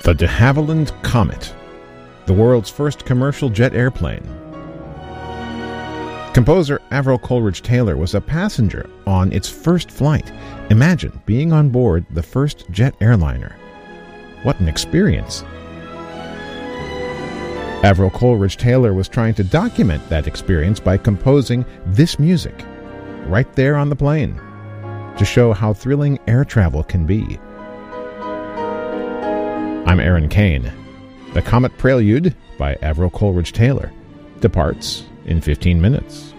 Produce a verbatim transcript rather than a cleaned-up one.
The de Havilland Comet, the world's first commercial jet airplane. Composer Avril Coleridge Taylor was a passenger on its first flight. Imagine being on board the first jet airliner. What an experience. Avril Coleridge Taylor was trying to document that experience by composing this music right there on the plane to show how thrilling air travel can be. I'm Aaron Kane. The Comet Prelude by Avril Coleridge Taylor departs in fifteen minutes.